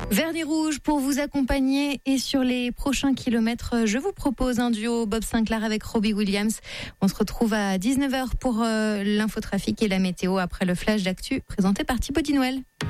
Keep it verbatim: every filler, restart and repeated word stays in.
Vert et rouge pour vous accompagner et sur les prochains kilomètres, je vous propose un duo Bob Sinclair avec Robbie Williams. On se retrouve à dix-neuf heures pour euh, l'infotrafic et la météo après le flash d'actu présenté par Thibaut Dinouel.